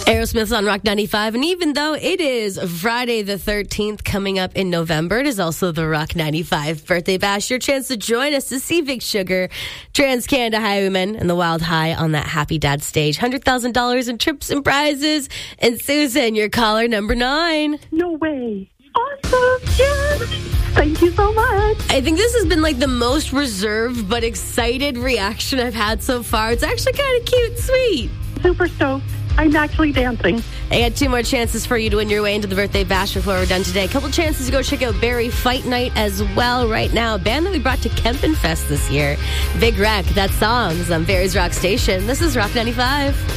Aerosmith on Rock 95, and even though it is Friday the 13th coming up in November, it is also the Rock 95 birthday bash. Your chance to join us to see Big Sugar, Trans Canada Highwaymen, and the Wild High on that Happy Dad stage. $100,000 in trips and prizes. And Susan, your caller number 9. No way. Awesome. Yes. Thank you so much. I think this has been like the most reserved but excited reaction I've had so far. It's actually kind of cute, sweet. Super stoked. I'm actually dancing. I got 2 more chances for you to win your way into the birthday bash before we're done today. A couple chances to go check out Barrie Fight Night as well right now. A band that we brought to Kempenfest this year. Big Wreck. That song is on Barrie's Rock Station. This is Rock 95.